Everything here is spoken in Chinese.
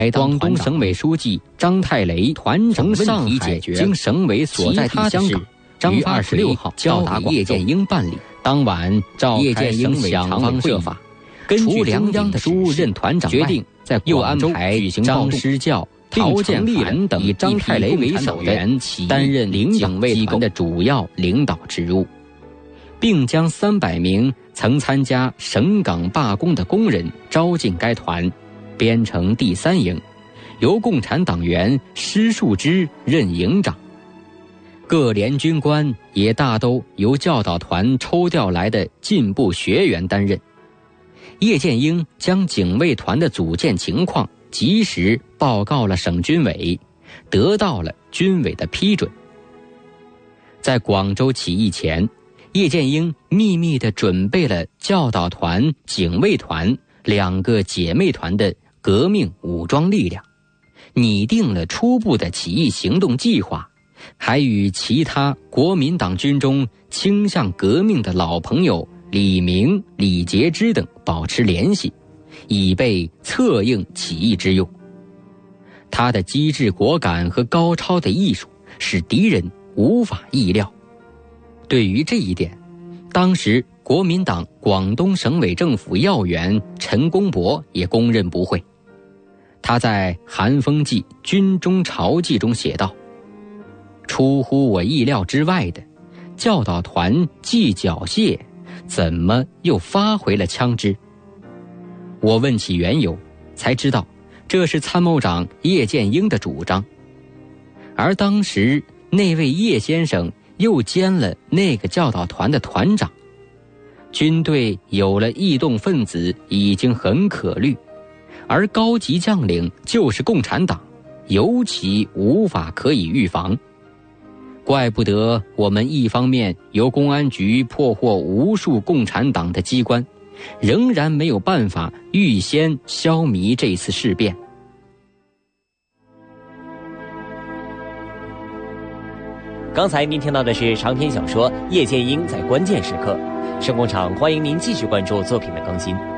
广东省委书记张太雷团长问题解决，经省委所在地香港张于26号交达叶剑英办理。当晚，叶剑英想方设法，根据中央的书任团长，决定在广州举行张师教、陶建凡等以张太雷为首的担任警卫团的主要领导职务，并将300名曾参加省港罢工的工人招进该团，编成第3营，由共产党员施树之任营长。各连军官也大都由教导团抽调来的进步学员担任。叶剑英将警卫团的组建情况及时报告了省军委，得到了军委的批准。在广州起义前，叶剑英秘密地准备了教导团、警卫团2个姐妹团的革命武装力量，拟定了初步的起义行动计划，还与其他国民党军中倾向革命的老朋友李明、李节之等保持联系，以备策应起义之用。他的机智果敢和高超的艺术使敌人无法意料。对于这一点，当时国民党广东省委政府要员陈公博也供认不讳。他在《寒风记·军中朝记》中写道：出乎我意料之外的，教导团既缴械，怎么又发回了枪支？我问起缘由，才知道这是参谋长叶剑英的主张。而当时那位叶先生又兼了那个教导团的团长。军队有了异动分子已经很可虑，而高级将领就是共产党，尤其无法可以预防。怪不得我们一方面由公安局破获无数共产党的机关，仍然没有办法预先消弭这次事变。 刚才您听到的是长篇小说《叶剑英在关键时刻》，声工厂欢迎您继续关注作品的更新。